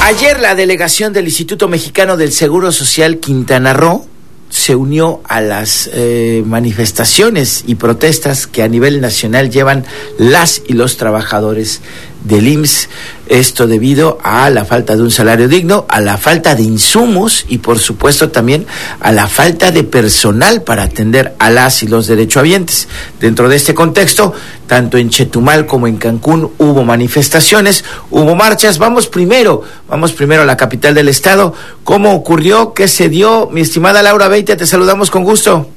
Ayer la delegación del Instituto Mexicano del Seguro Social Quintana Roo se unió a las manifestaciones y protestas que a nivel nacional llevan las y los trabajadores del IMSS. Esto debido a la falta de un salario digno, a la falta de insumos y por supuesto también a la falta de personal para atender a las y los derechohabientes. Dentro de este contexto, tanto en Chetumal como en Cancún hubo manifestaciones, hubo marchas. Vamos primero a la capital del estado. ¿Cómo ocurrió? ¿Qué se dio? Mi estimada Laura Beitia, te saludamos con gusto.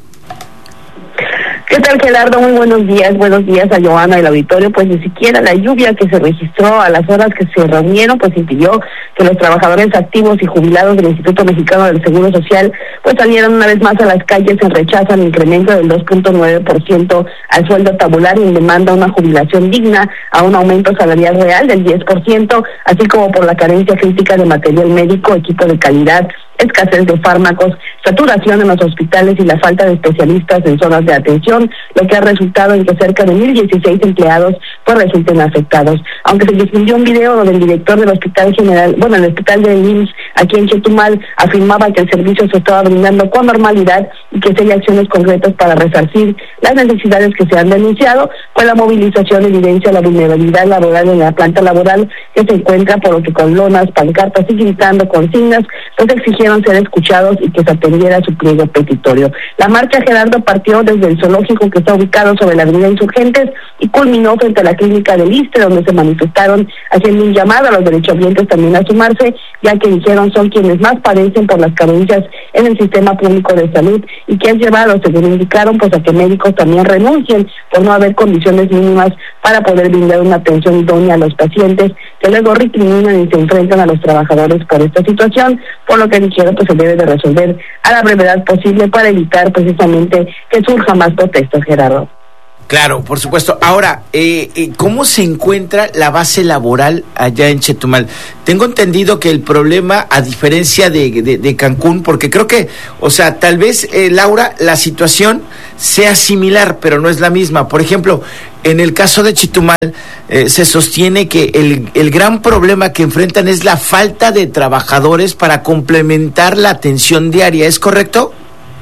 ¿Qué tal, Gerardo? Muy buenos días a Joana del auditorio. Pues ni siquiera la lluvia que se registró a las horas que se reunieron, pues impidió que los trabajadores activos y jubilados del Instituto Mexicano del Seguro Social pues salieran una vez más a las calles en rechazo al incremento del 2.9% al sueldo tabular y en demanda a una jubilación digna, a un aumento salarial real del 10%, así como por la carencia crítica de material médico, equipo de calidad, escasez de fármacos, saturación en los hospitales y la falta de especialistas en zonas de atención, lo que ha resultado en que cerca de 1,016 empleados pues resulten afectados. Aunque se difundió un video donde el director del Hospital General, el Hospital del IMSS aquí en Chetumal afirmaba que el servicio se estaba brindando con normalidad y que se hay acciones concretas para resarcir las necesidades que se han denunciado, pues la movilización evidencia la vulnerabilidad laboral en la planta laboral que se encuentra, por lo que con lonas, pancartas y gritando consignas, pues exigieron ser escuchados y que se atendiera su pliego petitorio. La marcha, Gerardo, partió desde el zoológico que está ubicado sobre la avenida Insurgentes y culminó frente a la clínica del ISSSTE, donde se manifestaron haciendo un llamado a los derechohabientes también a sumarse, ya que dijeron son quienes más padecen por las carencias en el sistema público de salud y que han llevado, según indicaron, pues a que médicos también renuncien por no haber condiciones mínimas para poder brindar una atención idónea a los pacientes, que luego recriminan y se enfrentan a los trabajadores por esta situación, por lo que dijeron pues se debe de resolver a la brevedad posible para evitar precisamente que surja más protestas, Gerardo. Claro, por supuesto. Ahora, ¿cómo se encuentra la base laboral allá en Chetumal? Tengo entendido que el problema, a diferencia de Cancún, porque creo que, tal vez, Laura, la situación sea similar, pero no es la misma. Por ejemplo, en el caso de Chetumal, se sostiene que el gran problema que enfrentan es la falta de trabajadores para complementar la atención diaria. ¿Es correcto?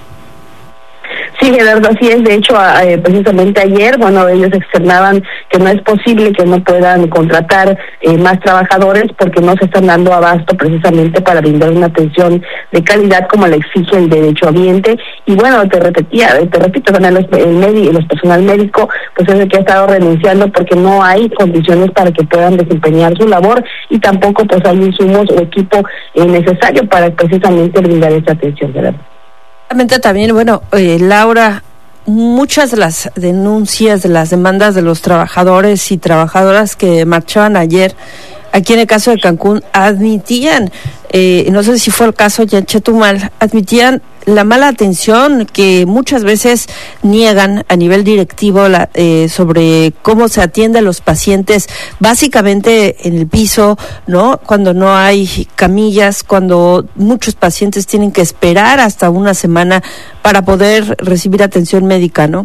Sí, Gerardo, así es. De hecho, precisamente ayer, ellos externaban que no es posible que no puedan contratar más trabajadores porque no se están dando abasto precisamente para brindar una atención de calidad como le exige el derechohabiente. Y te repito, también los personal médico, pues es el que ha estado renunciando porque no hay condiciones para que puedan desempeñar su labor y tampoco pues hay insumos o equipo necesario para precisamente brindar esta atención, Gerardo. También, Laura, muchas de las denuncias, de las demandas de los trabajadores y trabajadoras que marchaban ayer, aquí en el caso de Cancún, admitían, no sé si fue el caso ya en Chetumal, admitían la mala atención que muchas veces niegan a nivel directivo sobre cómo se atiende a los pacientes, básicamente en el piso, ¿no? Cuando no hay camillas, cuando muchos pacientes tienen que esperar hasta una semana para poder recibir atención médica, ¿no?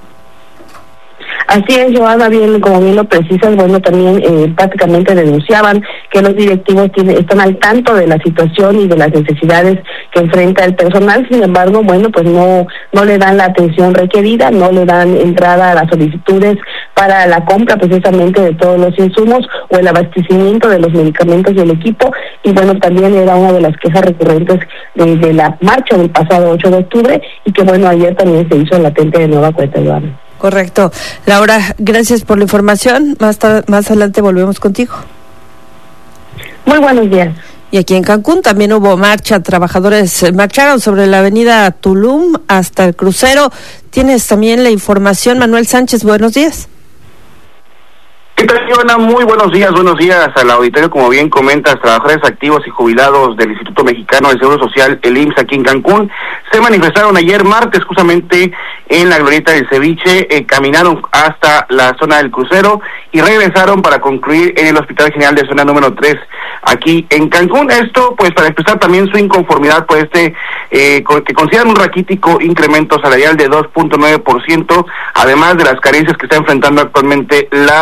Así es, Joana, como bien lo precisas, también prácticamente denunciaban que los directivos están al tanto de la situación y de las necesidades que enfrenta el personal. Sin embargo, pues no le dan la atención requerida, no le dan entrada a las solicitudes para la compra precisamente de todos los insumos o el abastecimiento de los medicamentos y el equipo. Y también era una de las quejas recurrentes de la marcha del pasado 8 de octubre y que ayer también se hizo latente de nueva cuenta, Joana. Correcto. Laura, gracias por la información. Más adelante volvemos contigo. Muy buenos días. Y aquí en Cancún también hubo marcha. Trabajadores marcharon sobre la avenida Tulum hasta el crucero. Tienes también la información, Manuel Sánchez. Buenos días. ¿Qué tal, Joana? Muy buenos días al auditorio. Como bien comentas, trabajadores activos y jubilados del Instituto Mexicano del Seguro Social, el IMSS, aquí en Cancún, se manifestaron ayer martes justamente en la glorieta del Ceviche, caminaron hasta la zona del crucero y regresaron para concluir en el Hospital General de Zona número 3, aquí en Cancún. Esto, pues, para expresar también su inconformidad por que consideran un raquítico incremento salarial de 2.9%, además de las carencias que está enfrentando actualmente la institución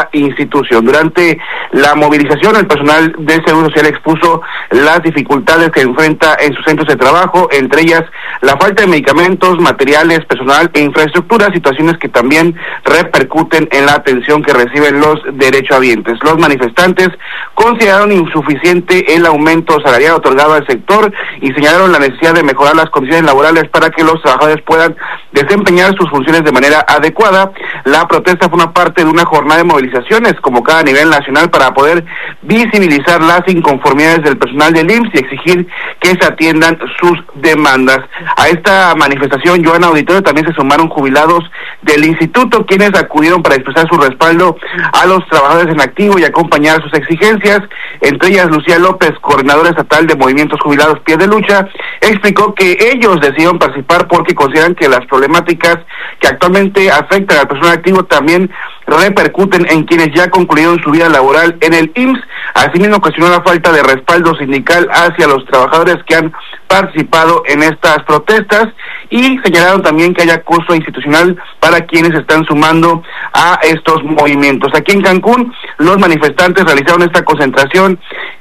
institución. Durante la movilización, el personal del Seguro Social expuso las dificultades que enfrenta en sus centros de trabajo, entre ellas la falta de medicamentos, materiales, personal e infraestructura, situaciones que también repercuten en la atención que reciben los derechohabientes. Los manifestantes consideraron insuficiente el aumento salarial otorgado al sector y señalaron la necesidad de mejorar las condiciones laborales para que los trabajadores puedan desempeñar sus funciones de manera adecuada. La protesta fue una parte de una jornada de movilizaciones convocada a nivel nacional para poder visibilizar las inconformidades del personal del IMSS y exigir que se atiendan sus demandas. A esta manifestación, Joana Auditorio, también se sumaron jubilados del instituto, quienes acudieron para expresar su respaldo a los trabajadores en activo y acompañar sus exigencias. Entre ellas, Lucía López, coordinadora estatal de Movimientos Jubilados Pie de Lucha, explicó que ellos decidieron participar porque consideran que las problemáticas que actualmente afectan al personal activo también repercuten en quienes ya concluyeron su vida laboral en el IMSS. Asimismo, cuestionó la falta de respaldo sindical hacia los trabajadores que han participado en estas protestas y señalaron también que haya costo institucional para quienes están sumando a estos movimientos. Aquí en Cancún, los manifestantes realizaron esta concentración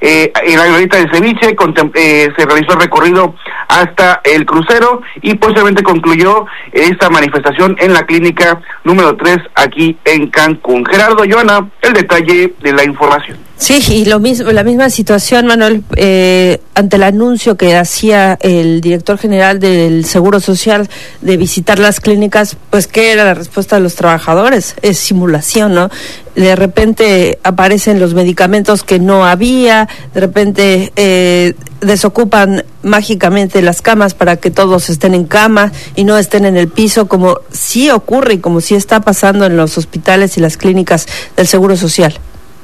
en la glorieta del Ceviche, se realizó el recorrido hasta el crucero y posteriormente concluyó esta manifestación en la clínica número 3 aquí en Cancún. Gerardo, Joana, el detalle de la información. Sí, y la misma situación, Manuel, ante el anuncio que hacía el director general del Seguro Social de visitar las clínicas, pues ¿qué era la respuesta de los trabajadores? Es simulación, ¿no? De repente aparecen los medicamentos que no había, de repente desocupan mágicamente las camas para que todos estén en cama y no estén en el piso, como sí ocurre y como sí está pasando en los hospitales y las clínicas del Seguro Social.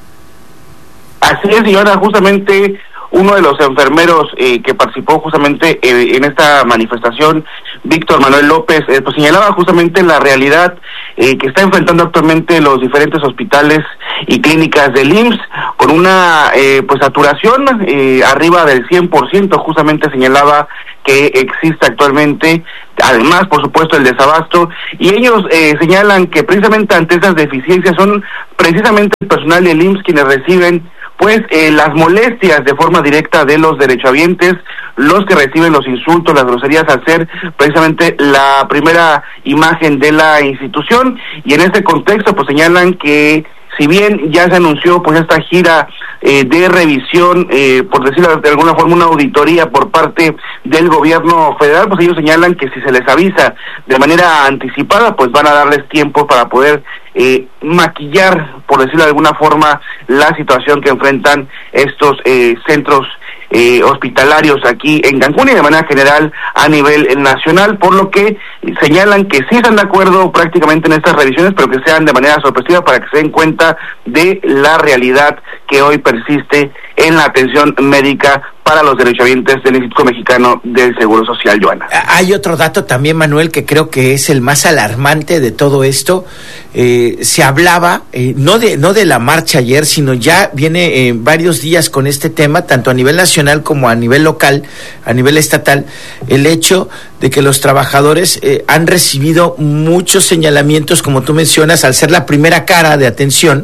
Así es, y ahora justamente uno de los enfermeros que participó justamente en esta manifestación, Víctor Manuel López, pues señalaba justamente la realidad que está enfrentando actualmente los diferentes hospitales y clínicas del IMSS, con una pues saturación arriba del 100%, justamente señalaba que existe actualmente, además por supuesto el desabasto, y ellos señalan que precisamente ante esas deficiencias son precisamente el personal del IMSS quienes reciben pues las molestias de forma directa de los derechohabientes, los que reciben los insultos, las groserías, al ser precisamente la primera imagen de la institución. Y en este contexto pues señalan que si bien ya se anunció pues esta gira de revisión, por decirlo de alguna forma una auditoría por parte del gobierno federal, pues ellos señalan que si se les avisa de manera anticipada, pues van a darles tiempo para poder maquillar, por decirlo de alguna forma, la situación que enfrentan estos centros hospitalarios aquí en Cancún y de manera general a nivel nacional, por lo que señalan que sí están de acuerdo prácticamente en estas revisiones, pero que sean de manera sorpresiva para que se den cuenta de la realidad que hoy persiste en la atención médica para los derechohabientes del Instituto Mexicano del Seguro Social, Joana. Hay otro dato también, Manuel, que creo que es el más alarmante de todo esto. Se hablaba, no de la marcha ayer, sino ya viene varios días con este tema, tanto a nivel nacional como a nivel local, a nivel estatal, el hecho de que los trabajadores han recibido muchos señalamientos, como tú mencionas, al ser la primera cara de atención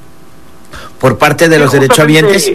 por parte de los derechohabientes,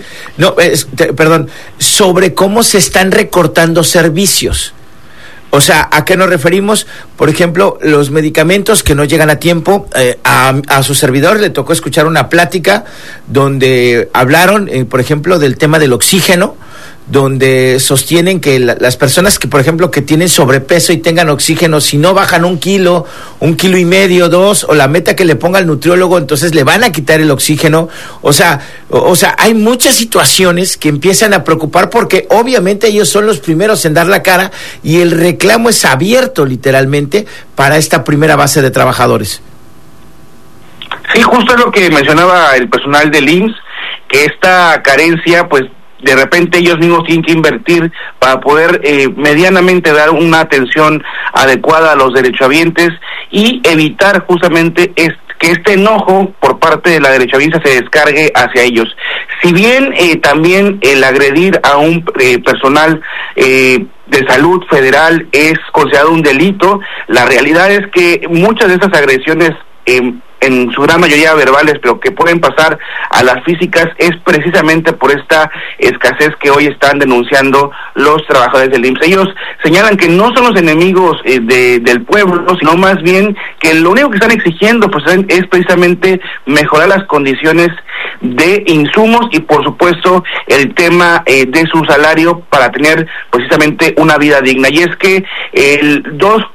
sobre cómo se están recortando servicios. O sea, ¿a qué nos referimos? Por ejemplo, los medicamentos que no llegan a tiempo. A su servidor le tocó escuchar una plática donde hablaron, por ejemplo, del tema del oxígeno, donde sostienen que las personas que, por ejemplo, que tienen sobrepeso y tengan oxígeno, si no bajan 1 kilo, 1,5 kilos, 2, o la meta que le ponga el nutriólogo, entonces le van a quitar el oxígeno. O sea, hay muchas situaciones que empiezan a preocupar porque obviamente ellos son los primeros en dar la cara y el reclamo es abierto literalmente para esta primera base de trabajadores. Sí, justo es lo que mencionaba el personal del IMSS, que esta carencia, pues, de repente ellos mismos tienen que invertir para poder medianamente dar una atención adecuada a los derechohabientes y evitar justamente que este enojo por parte de la derechohabiencia se descargue hacia ellos. Si bien también el agredir a un personal de salud federal es considerado un delito, la realidad es que muchas de esas agresiones en su gran mayoría verbales, pero que pueden pasar a las físicas, es precisamente por esta escasez que hoy están denunciando los trabajadores del IMSS. Ellos señalan que no son los enemigos del pueblo, sino más bien que lo único que están exigiendo pues es precisamente mejorar las condiciones de insumos y por supuesto el tema de su salario para tener precisamente una vida digna. Y es que el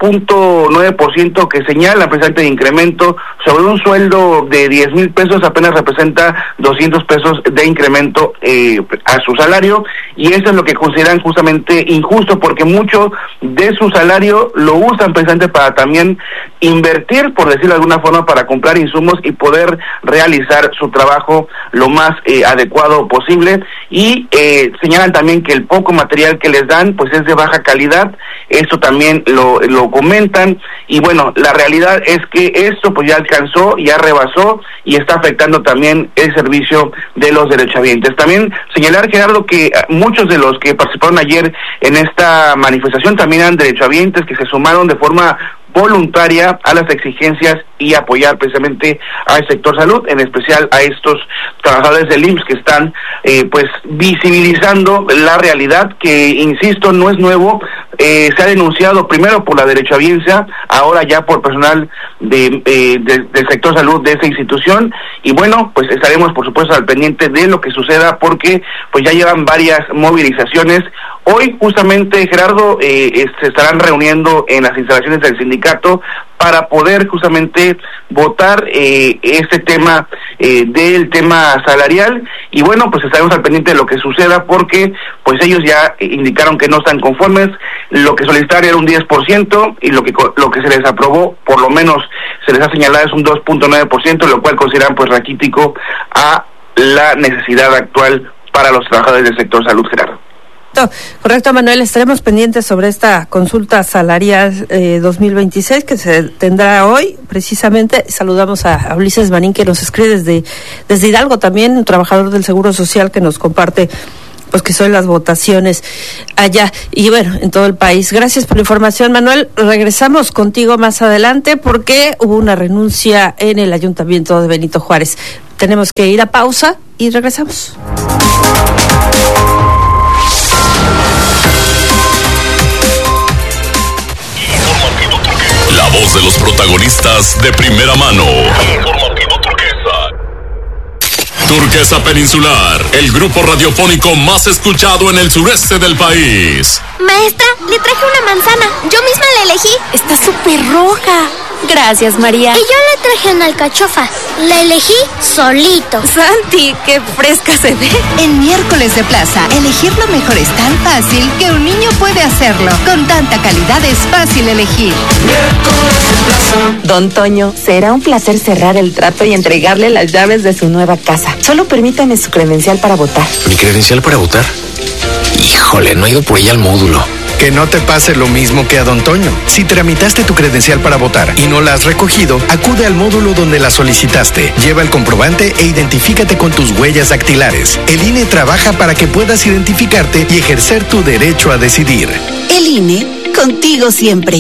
2.9% que señala precisamente de incremento sobre un sueldo de 10,000 pesos apenas representa 200 pesos de incremento a su salario, y eso es lo que consideran justamente injusto, porque mucho de su salario lo usan precisamente para también invertir, por decirlo de alguna forma, para comprar insumos y poder realizar su trabajo lo más adecuado posible. Y señalan también que el poco material que les dan pues es de baja calidad. Esto también lo comentan, y bueno, la realidad es que esto pues ya alcanzó, ya rebasó y está afectando también el servicio de los derechohabientes. También señalar, Gerardo, que muchos de los que participaron ayer en esta manifestación también eran derechohabientes que se sumaron de forma voluntaria a las exigencias y apoyar precisamente al sector salud, en especial a estos trabajadores del IMSS que están pues visibilizando la realidad que, insisto, no es nuevo. Se ha denunciado primero por la derechohabiencia, ahora ya por personal del sector salud de esa institución, y bueno, pues estaremos por supuesto al pendiente de lo que suceda, porque pues ya llevan varias movilizaciones. Hoy justamente, Gerardo, se estarán reuniendo en las instalaciones del sindicato para poder justamente votar este tema del tema salarial, y bueno, pues estaremos al pendiente de lo que suceda, porque pues ellos ya indicaron que no están conformes. Lo que solicitaron era un 10% y lo que se les aprobó, por lo menos se les ha señalado, es un 2.9%, lo cual consideran pues raquítico a la necesidad actual para los trabajadores del sector salud, Gerardo. Correcto, Manuel, estaremos pendientes sobre esta consulta salarial 2026 que se tendrá hoy, precisamente. Saludamos a Ulises Marín, que nos escribe desde Hidalgo, también un trabajador del Seguro Social, que nos comparte pues que son las votaciones allá y bueno, en todo el país. Gracias por la información, Manuel. Regresamos contigo más adelante porque hubo una renuncia en el Ayuntamiento de Benito Juárez. Tenemos que ir a pausa y regresamos. La voz de los protagonistas de primera mano. Informativo Turquesa Peninsular, el grupo radiofónico más escuchado en el sureste del país. Maestra, le traje una manzana. Yo misma la elegí. Está súper roja. Gracias, María. Y yo le traje una alcachofa. La elegí solito. Santi, qué fresca se ve. En Miércoles de Plaza, elegir lo mejor es tan fácil que un niño puede hacerlo. Con tanta calidad es fácil elegir. Miércoles de Plaza. Don Toño, será un placer cerrar el trato y entregarle las llaves de su nueva casa. Solo permítame su credencial para votar. ¿Mi credencial para votar? Híjole, no he ido por ella al módulo. Que no te pase lo mismo que a Don Toño. Si tramitaste tu credencial para votar y no la has recogido, acude al módulo donde la solicitaste. Lleva el comprobante e identifícate con tus huellas dactilares. El INE trabaja para que puedas identificarte y ejercer tu derecho a decidir. El INE, contigo siempre.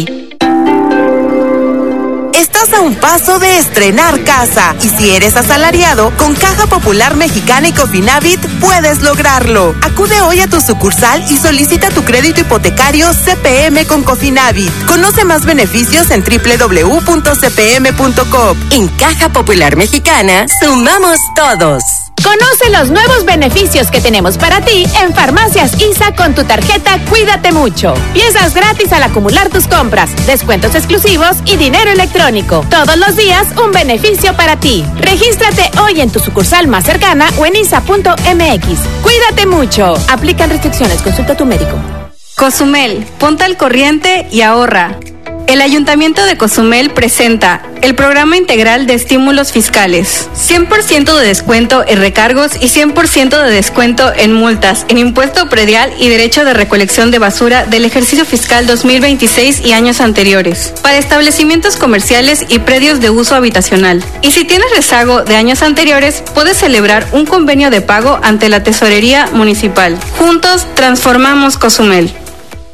Estás a un paso de estrenar casa, y si eres asalariado, con Caja Popular Mexicana y Cofinavit puedes lograrlo. Acude hoy a tu sucursal y solicita tu crédito hipotecario CPM con Cofinavit. Conoce más beneficios en www.cpm.com. En Caja Popular Mexicana, sumamos todos. Conoce los nuevos beneficios que tenemos para ti en Farmacias ISA con tu tarjeta Cuídate Mucho. Piezas gratis al acumular tus compras, descuentos exclusivos y dinero electrónico. Todos los días un beneficio para ti. Regístrate hoy en tu sucursal más cercana o en isa.mx. Cuídate mucho. Aplican restricciones. Consulta a tu médico. Cozumel, ponte al corriente y ahorra. El Ayuntamiento de Cozumel presenta el Programa Integral de Estímulos Fiscales. 100% de descuento en recargos y 100% de descuento en multas, en impuesto predial y derecho de recolección de basura del ejercicio fiscal 2026 y años anteriores, para establecimientos comerciales y predios de uso habitacional. Y si tienes rezago de años anteriores, puedes celebrar un convenio de pago ante la Tesorería Municipal. Juntos transformamos Cozumel.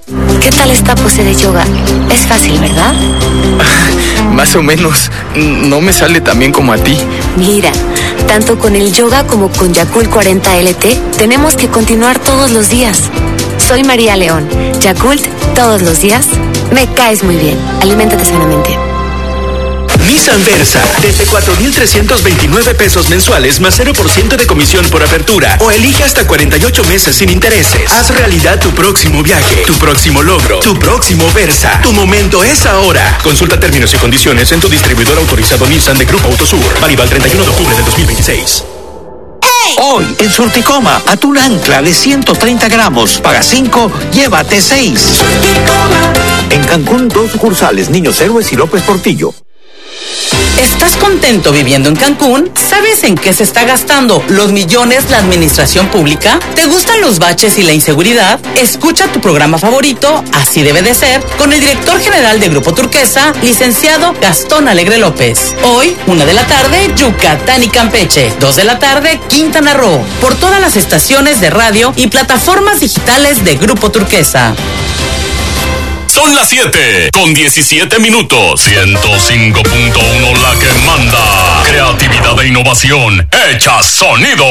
¿Qué tal esta pose de yoga? Es fácil, ¿verdad? Más o menos. No me sale tan bien como a ti. Mira, tanto con el yoga como con Yakult 40 LT, tenemos que continuar todos los días. Soy María León. Yakult, todos los días. Me caes muy bien. Aliméntate sanamente. Nissan Versa, desde 4,329 pesos mensuales más 0% de comisión por apertura. O elige hasta 48 meses sin intereses. Haz realidad tu próximo viaje, tu próximo logro, tu próximo Versa. Tu momento es ahora. Consulta términos y condiciones en tu distribuidor autorizado Nissan de Grupo Autosur. Válido al 31 de octubre del 2026. Hoy, en Surticoma, atún ancla de 130 gramos. Paga 5, llévate 6. En Cancún, 2 sucursales, Niños Héroes y López Portillo. ¿Estás contento viviendo en Cancún? ¿Sabes en qué se está gastando los millones la administración pública? ¿Te gustan los baches y la inseguridad? Escucha tu programa favorito, Así Debe de Ser, con el director general de Grupo Turquesa, licenciado Gastón Alegre López. Hoy, 1 de la tarde, Yucatán y Campeche. 2 de la tarde, Quintana Roo. Por todas las estaciones de radio y plataformas digitales de Grupo Turquesa. Son las 7 con 17 minutos. 105.1 la que manda. Creatividad e innovación. Hecha sonido.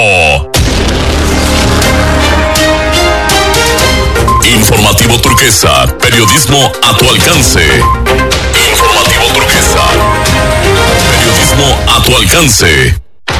Informativo Turquesa. Periodismo a tu alcance. Informativo Turquesa. Periodismo a tu alcance.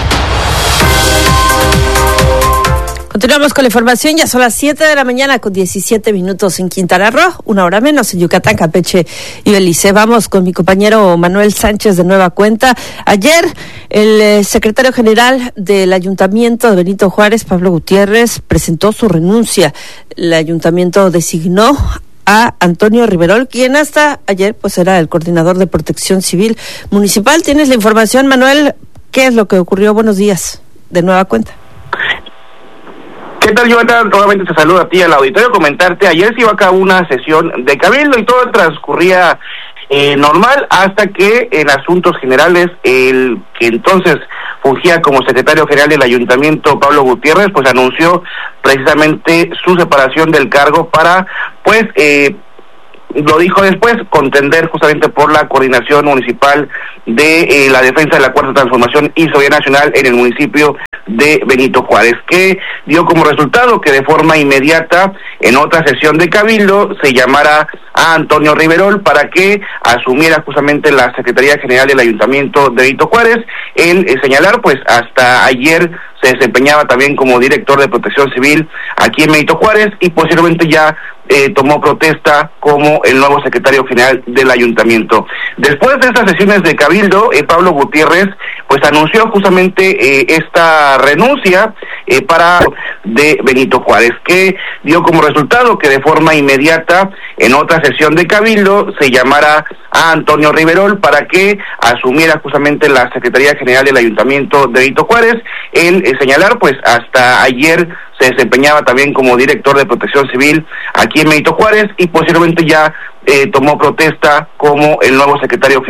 Continuamos con la información, ya son las 7 de la mañana con 17 minutos en Quintana Roo, 1 hora menos en Yucatán, Campeche y Belice. Vamos con mi compañero Manuel Sánchez de Nueva Cuenta. Ayer el secretario general del Ayuntamiento de Benito Juárez, Pablo Gutiérrez, presentó su renuncia. El ayuntamiento designó a Antonio Riverol, quien hasta ayer pues era el coordinador de Protección Civil Municipal. ¿Tienes la información, Manuel? ¿Qué es lo que ocurrió? Buenos días, de Nueva Cuenta. ¿Qué tal, Jonathan? Nuevamente te saludo a ti, al auditorio. Comentarte, ayer se iba a cabo una sesión de cabildo y todo transcurría normal hasta que en asuntos generales el que entonces fungía como secretario general del ayuntamiento, Pablo Gutiérrez, pues anunció precisamente su separación del cargo para, pues, lo dijo después, contender justamente por la coordinación municipal de la defensa de la Cuarta Transformación y Soberanía Nacional en el municipio de Benito Juárez, que dio como resultado que de forma inmediata en otra sesión de cabildo se llamara a Antonio Riverol para que asumiera justamente la Secretaría General del Ayuntamiento de Benito Juárez. Él señalar, pues hasta ayer se desempeñaba también como director de Protección Civil aquí en Benito Juárez y posteriormente ya tomó protesta como el nuevo secretario general del ayuntamiento. Después de estas sesiones de cabildo, Pablo Gutiérrez pues anunció justamente esta renuncia de Benito Juárez, que dio como resultado que de forma inmediata en otra sesión de cabildo se llamara a Antonio Riverol para que asumiera justamente la Secretaría General del Ayuntamiento de Benito Juárez. Él señalar, pues hasta ayer se desempeñaba también como director de Protección Civil aquí en Benito Juárez y posteriormente ya tomó protesta como el nuevo secretario